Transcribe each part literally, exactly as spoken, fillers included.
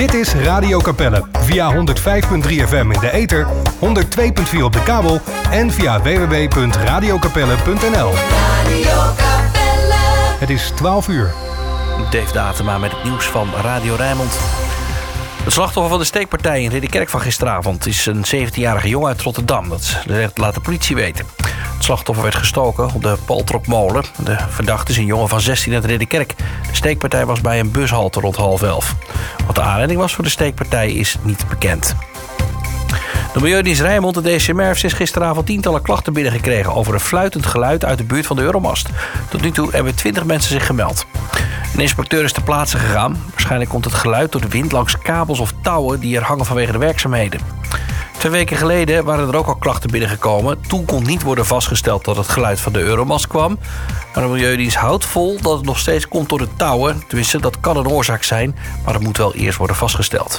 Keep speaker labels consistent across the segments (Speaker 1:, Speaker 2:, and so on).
Speaker 1: Dit is Radio Capelle. Via honderd vijf komma drie F M in de ether, honderd twee komma vier op de kabel en via w w w punt radio capelle punt n l. Radio Capelle. Het is twaalf uur.
Speaker 2: Dave Datema met het nieuws van Radio Rijnmond. Het slachtoffer van de steekpartij in Ridderkerk van gisteravond is een zeventienjarige jongen uit Rotterdam. Dat laat de politie weten. Het slachtoffer werd gestoken op de Paltrokmolen. De verdachte is een jongen van zestien uit Ridderkerk. De steekpartij was bij een bushalte rond half elf. Wat de aanleiding was voor de steekpartij is niet bekend. De Milieudienst Rijnmond en de D C M R heeft sinds gisteravond tientallen klachten binnengekregen over een fluitend geluid uit de buurt van de Euromast. Tot nu toe hebben twintig mensen zich gemeld. Een inspecteur is ter plaatse gegaan. Waarschijnlijk komt het geluid door de wind langs kabels of touwen die er hangen vanwege de werkzaamheden. Twee weken geleden waren er ook al klachten binnengekomen. Toen kon niet worden vastgesteld dat het geluid van de Euromast kwam. Maar de Milieudienst houdt vol dat het nog steeds komt door de touwen. Tenminste, dat kan een oorzaak zijn, maar dat moet wel eerst worden vastgesteld.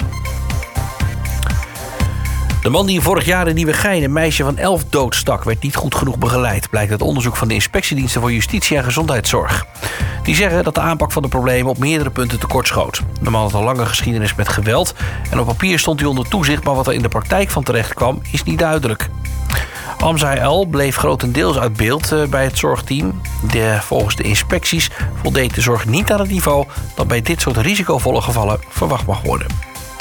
Speaker 2: De man die vorig jaar in Nieuwegein een meisje van elf doodstak werd niet goed genoeg begeleid, blijkt uit onderzoek van de Inspectiediensten voor Justitie en Gezondheidszorg. Die zeggen dat de aanpak van de problemen op meerdere punten tekortschoot. De man had een lange geschiedenis met geweld en op papier stond hij onder toezicht, maar wat er in de praktijk van terecht kwam is niet duidelijk. Amza L bleef grotendeels uit beeld bij het zorgteam. De, volgens de inspecties voldeed de zorg niet aan het niveau dat bij dit soort risicovolle gevallen verwacht mag worden.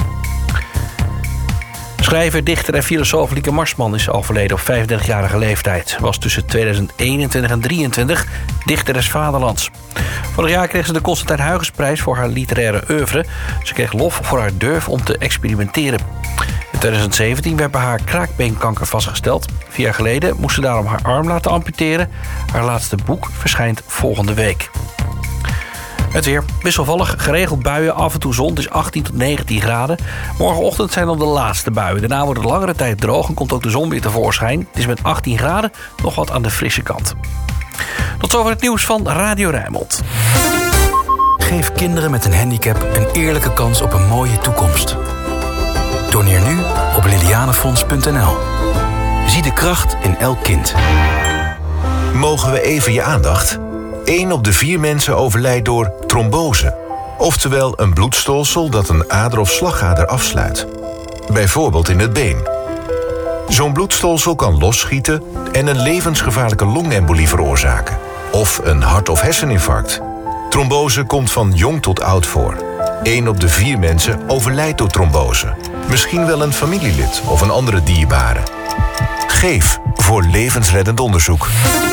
Speaker 2: Schrijver, dichter en filosoof Lieke Marsman is overleden op vijfendertigjarige leeftijd. Ze was tussen tweeduizend eenentwintig en drieëntwintig dichter des vaderlands. Vorig jaar kreeg ze de Constantijn Huygensprijs voor haar literaire oeuvre. Ze kreeg lof voor haar durf om te experimenteren. In tweeduizend zeventien werd bij haar kraakbeenkanker vastgesteld. Vier jaar geleden moest ze daarom haar arm laten amputeren. Haar laatste boek verschijnt volgende week. Het weer wisselvallig, geregeld buien, af en toe zon. Het is achttien tot negentien graden. Morgenochtend zijn dan de laatste buien. Daarna wordt het langere tijd droog en komt ook de zon weer tevoorschijn. Het is met achttien graden nog wat aan de frisse kant. Tot zover het nieuws van Radio Rijnmond.
Speaker 3: Geef kinderen met een handicap een eerlijke kans op een mooie toekomst. Doneer nu op lilianefonds punt n l. Zie de kracht in elk kind.
Speaker 4: Mogen we even je aandacht? Eén op de vier mensen overlijdt door trombose. Oftewel een bloedstolsel dat een ader of slagader afsluit. Bijvoorbeeld in het been. Zo'n bloedstolsel kan losschieten en een levensgevaarlijke longembolie veroorzaken. Of een hart- of herseninfarct. Trombose komt van jong tot oud voor. Eén op de vier mensen overlijdt door trombose. Misschien wel een familielid of een andere dierbare. Geef voor levensreddend onderzoek.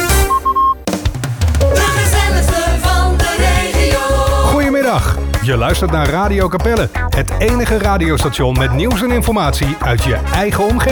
Speaker 1: Goedemiddag, je luistert naar Radio Capelle. Het enige radiostation met nieuws en informatie uit je eigen omgeving.